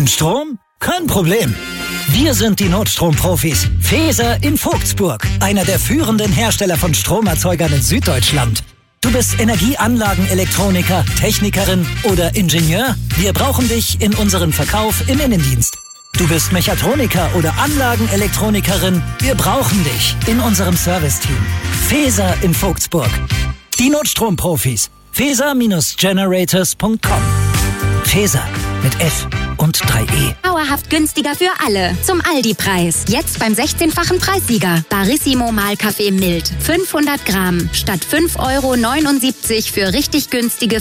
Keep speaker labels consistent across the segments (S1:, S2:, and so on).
S1: Und Strom? Kein Problem. Wir sind die Notstromprofis. Feser in Vogtsburg, einer der führenden Hersteller von Stromerzeugern in Süddeutschland. Du bist Energieanlagen-Elektroniker, Technikerin oder Ingenieur? Wir brauchen dich in unserem Verkauf im Innendienst. Du bist Mechatroniker oder Anlagenelektronikerin? Wir brauchen dich in unserem Serviceteam. Feser in Vogtsburg. Die Notstromprofis. Feser-Generators.com. Feser mit F und 3E.
S2: Dauerhaft günstiger für alle. Zum Aldi-Preis. Jetzt beim 16-fachen Preissieger. Barissimo Mahlkaffee mild. 500 Gramm. Statt 5,79 € für richtig günstige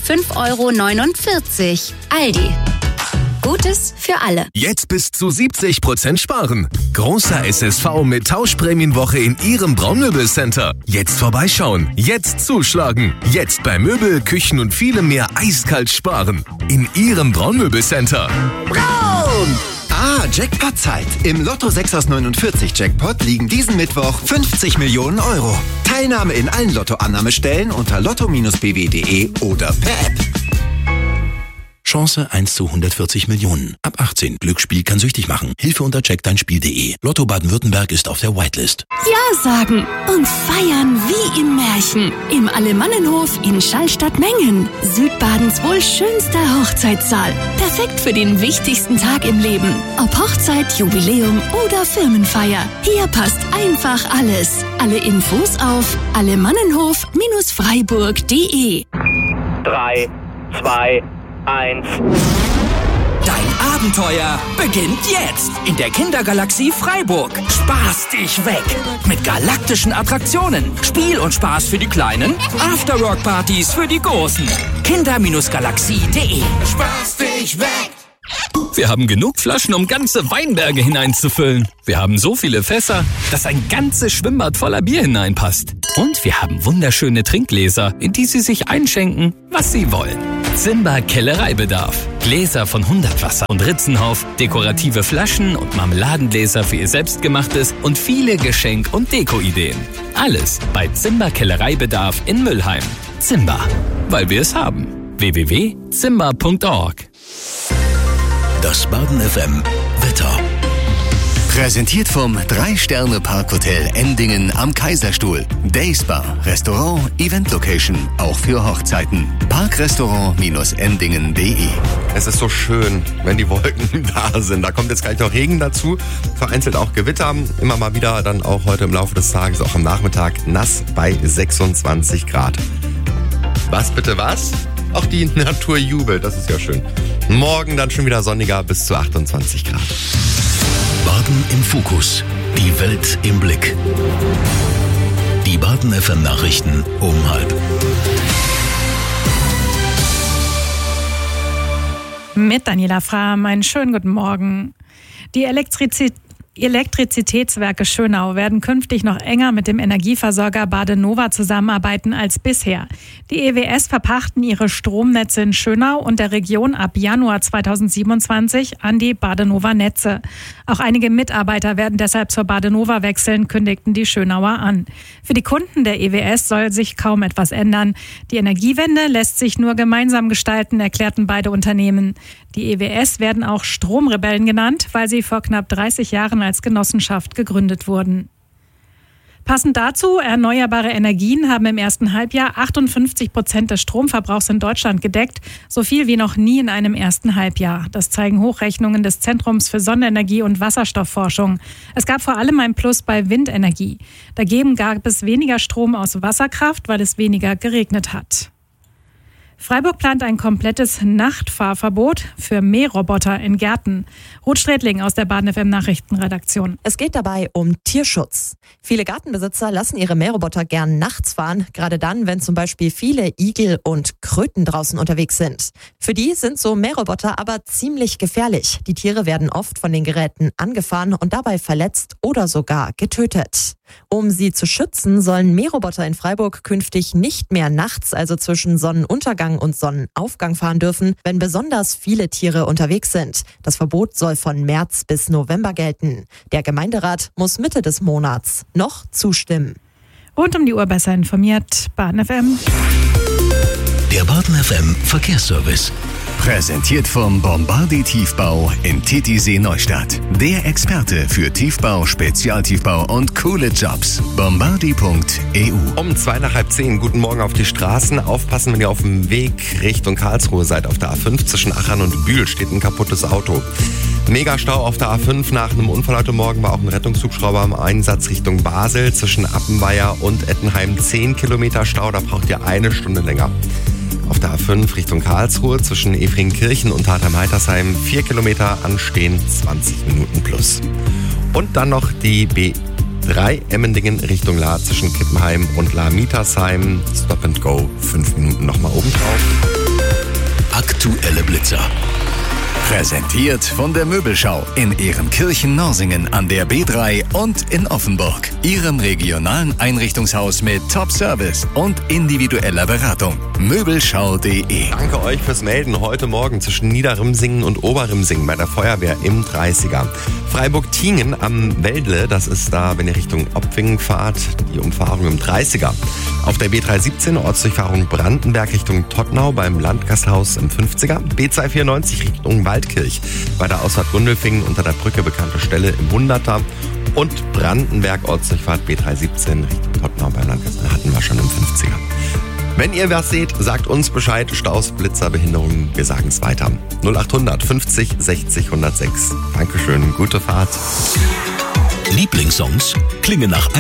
S2: 5,49 €. Aldi. Gutes für alle.
S3: Jetzt bis zu 70% sparen. Großer SSV mit Tauschprämienwoche in Ihrem Braunmöbelcenter. Jetzt vorbeischauen. Jetzt zuschlagen. Jetzt bei Möbel, Küchen und vielem mehr eiskalt sparen. In Ihrem Braunmöbelcenter.
S4: Braun! Jackpot-Zeit. Im Lotto 6 aus 49 Jackpot liegen diesen Mittwoch 50 Millionen Euro. Teilnahme in allen Lottoannahmestellen unter lotto-bw.de oder per App.
S5: Chance 1 zu 140 Millionen. Ab 18. Glücksspiel kann süchtig machen. Hilfe unter checkdeinspiel.de. Lotto Baden-Württemberg ist auf der Whitelist.
S6: Ja sagen und feiern wie im Märchen. Im Alemannenhof in Schallstatt-Mengen. Südbadens wohl schönster Hochzeitssaal. Perfekt für den wichtigsten Tag im Leben. Ob Hochzeit, Jubiläum oder Firmenfeier. Hier passt einfach alles. Alle Infos auf alemannenhof-freiburg.de.
S7: 3, 2, 1.
S8: Dein Abenteuer beginnt jetzt in der Kindergalaxie Freiburg. Spaß dich weg mit galaktischen Attraktionen, Spiel und Spaß für die Kleinen, Afterwork-Partys für die Großen. Kinder-Galaxie.de.
S9: Spaß dich weg!
S10: Wir haben genug Flaschen, um ganze Weinberge hineinzufüllen. Wir haben so viele Fässer, dass ein ganzes Schwimmbad voller Bier hineinpasst. Und wir haben wunderschöne Trinkgläser, in die Sie sich einschenken, was Sie wollen. Zimba Kellereibedarf. Gläser von 100 Wasser und Ritzenhof, dekorative Flaschen und Marmeladengläser für Ihr Selbstgemachtes und viele Geschenk- und Deko-Ideen. Alles bei Zimba Kellereibedarf in Müllheim. Zimba, weil wir es haben. www.zimba.org.
S5: Das Baden FM Wetter.
S3: Präsentiert vom 3-Sterne-Parkhotel Endingen am Kaiserstuhl. Dayspa, Restaurant, Event-Location, auch für Hochzeiten. Parkrestaurant-endingen.de.
S11: Es ist so schön, wenn die Wolken da sind. Da kommt jetzt gleich noch Regen dazu, vereinzelt auch Gewitter. Immer mal wieder dann auch heute im Laufe des Tages, auch am Nachmittag, nass bei 26 Grad. Was bitte was? Auch die Natur jubelt, das ist ja schön. Morgen dann schon wieder sonniger bis zu 28 Grad.
S5: Baden im Fokus. Die Welt im Blick. Die Baden FM Nachrichten um 12:30.
S12: Mit Daniela Frahm, einen schönen guten Morgen. Die Elektrizitätswerke Schönau werden künftig noch enger mit dem Energieversorger Badenova zusammenarbeiten als bisher. Die EWS verpachten ihre Stromnetze in Schönau und der Region ab Januar 2027 an die Badenova Netze. Auch einige Mitarbeiter werden deshalb zur Badenova wechseln, kündigten die Schönauer an. Für die Kunden der EWS soll sich kaum etwas ändern. Die Energiewende lässt sich nur gemeinsam gestalten, erklärten beide Unternehmen. Die EWS werden auch Stromrebellen genannt, weil sie vor knapp 30 Jahren als Genossenschaft gegründet wurden. Passend dazu, erneuerbare Energien haben im ersten Halbjahr 58% des Stromverbrauchs in Deutschland gedeckt, so viel wie noch nie in einem ersten Halbjahr. Das zeigen Hochrechnungen des Zentrums für Sonnenenergie und Wasserstoffforschung. Es gab vor allem ein Plus bei Windenergie. Dagegen gab es weniger Strom aus Wasserkraft, weil es weniger geregnet hat. Freiburg plant ein komplettes Nachtfahrverbot für Mähroboter in Gärten. Ruth Strätling aus der Baden FM Nachrichtenredaktion.
S13: Es geht dabei um Tierschutz. Viele Gartenbesitzer lassen ihre Mähroboter gern nachts fahren, gerade dann, wenn zum Beispiel viele Igel und Kröten draußen unterwegs sind. Für die sind so Mähroboter aber ziemlich gefährlich. Die Tiere werden oft von den Geräten angefahren und dabei verletzt oder sogar getötet. Um sie zu schützen, sollen Mähroboter in Freiburg künftig nicht mehr nachts, also zwischen Sonnenuntergang und Sonnenaufgang fahren dürfen, wenn besonders viele Tiere unterwegs sind. Das Verbot soll von März bis November gelten. Der Gemeinderat muss Mitte des Monats noch zustimmen.
S12: Rund um die Uhr besser informiert, Baden FM.
S5: Der Baden FM Verkehrsservice. Präsentiert vom Bombardier Tiefbau in Titisee Neustadt. Der Experte für Tiefbau, Spezialtiefbau und coole Jobs. Bombardier.eu.
S11: Um 9:02, guten Morgen auf die Straßen. Aufpassen, wenn ihr auf dem Weg Richtung Karlsruhe seid. Auf der A5 zwischen Achern und Bühl steht ein kaputtes Auto. Megastau auf der A5 nach einem Unfall heute Morgen war auch ein Rettungshubschrauber im Einsatz Richtung Basel. Zwischen Appenweier und Ettenheim 10 Kilometer Stau, da braucht ihr 1 Stunde länger. Auf der A5 Richtung Karlsruhe zwischen Efringkirchen und Hartheim-Heitersheim 4 Kilometer anstehen, 20 Minuten plus. Und dann noch die B3 Emmendingen Richtung La zwischen Kippenheim und La-Mietersheim. Stop and go, 5 Minuten nochmal obendrauf.
S5: Aktuelle Blitzer. Präsentiert von der Möbelschau in Ehrenkirchen-Norsingen an der B3 und in Offenburg. Ihrem regionalen Einrichtungshaus mit Top-Service und individueller Beratung. Möbelschau.de.
S11: Danke euch fürs Melden. Heute Morgen zwischen Niederrimsingen und Oberrimsingen bei der Feuerwehr im 30er. Freiburg-Tiengen am Weldle, das ist da, wenn ihr Richtung Opfingen fahrt, die Umfahrung im 30er. Auf der B317 Ortsdurchfahrung Brandenberg Richtung Todtnau beim Landgasthaus im 50er. B294 Richtung Waldkirch bei der Ausfahrt Gundelfingen unter der Brücke bekannte Stelle im 100er. Und Brandenberg Ortsdurchfahrt B317 Richtung Todtnau beim Landgasthaus hatten wir schon im 50er. Wenn ihr was seht, sagt uns Bescheid. Staus, Blitzer, Behinderungen, wir sagen es weiter. 0800 50 60 106. Dankeschön, gute Fahrt.
S5: Lieblingssongs klingen nach